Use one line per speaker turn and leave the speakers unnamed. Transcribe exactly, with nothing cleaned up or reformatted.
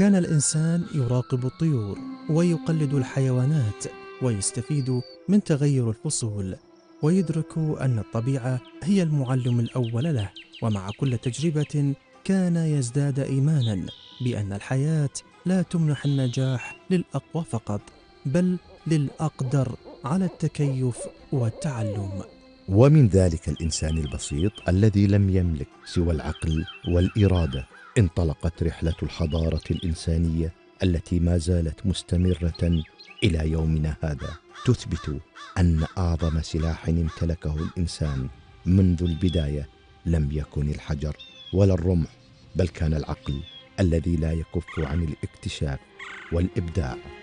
كان الإنسان يراقب الطيور ويقلد الحيوانات ويستفيد من تغير الفصول، ويدرك أن الطبيعة هي المعلم الأول له. ومع كل تجربة كان يزداد إيمانا بأن الحياة لا تمنح النجاح للأقوى فقط، بل للأقدر على التكيف والتعلم.
ومن ذلك الإنسان البسيط الذي لم يملك سوى العقل والإرادة انطلقت رحلة الحضارة الإنسانية التي ما زالت مستمرة إلى يومنا هذا، تثبت أن أعظم سلاح امتلكه الإنسان منذ البداية لم يكن الحجر ولا الرمح، بل كان العقل الذي لا يكف عن الاكتشاف والإبداع.